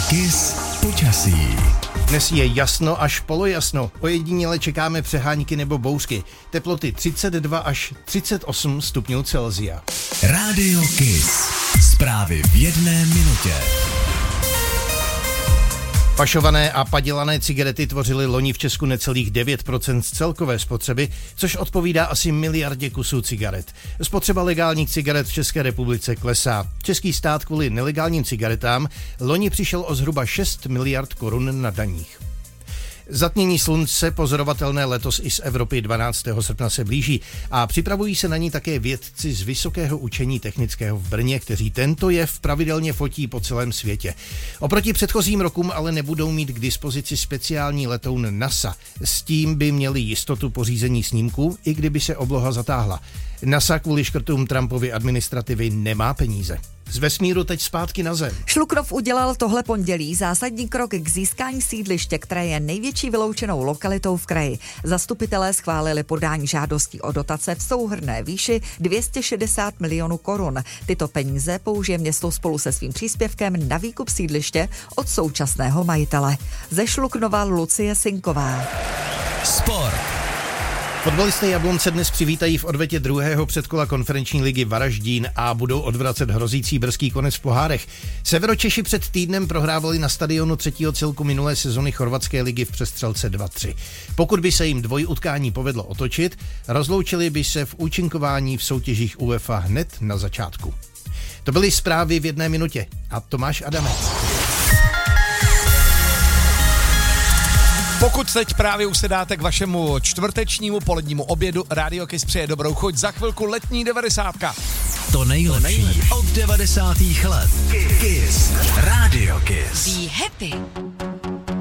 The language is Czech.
Kiss počasí. Dnes je jasno až polojasno. Ojediněle čekáme přehánky nebo bouřky. Teploty 32 až 38 stupňů Celsia. Rádio Kiss. Zprávy v 1 minutě. Pašované a padělané cigarety tvořily loni v Česku necelých 9% z celkové spotřeby, což odpovídá asi miliardě kusů cigaret. Spotřeba legálních cigaret v České republice klesá. Český stát kvůli nelegálním cigaretám loni přišel o zhruba 6 miliard korun na daních. Zatmění slunce pozorovatelné letos i z Evropy 12. srpna se blíží a připravují se na ní také vědci z Vysokého učení technického v Brně, kteří tento jev pravidelně fotí po celém světě. Oproti předchozím rokům ale nebudou mít k dispozici speciální letoun NASA. S tím by měli jistotu pořízení snímků, i kdyby se obloha zatáhla. NASA kvůli škrtům Trumpovy administrativy nemá peníze. Z vesmíru teď zpátky na Zem. Šluknov udělal tohle pondělí zásadní krok k získání sídliště, které je největší vyloučenou lokalitou v kraji. Zastupitelé schválili podání žádostí o dotace v souhrnné výši 260 milionů korun. Tyto peníze použije město spolu se svým příspěvkem na výkup sídliště od současného majitele. Ze Šluknova Lucie Sinková. Sport. Fotbalisté Jablonce dnes přivítají v odvetě druhého předkola konferenční ligy Varaždín a budou odvracet hrozící brzký konec v pohárech. Severočeši před týdnem prohrávali na stadionu třetího celku minulé sezony chorvatské ligy v přestřelce 2-3. Pokud by se jim dvojutkání povedlo otočit, rozloučili by se v účinkování v soutěžích UEFA hned na začátku. To byly zprávy v 1 minutě a Tomáš Adamec. Pokud teď právě usedáte k vašemu čtvrtečnímu polednímu obědu, Radio Kiss přeje dobrou chuť. Za chvilku letní 90. To nejlepší od 90. let. Kiss. Radio Kiss. Be happy.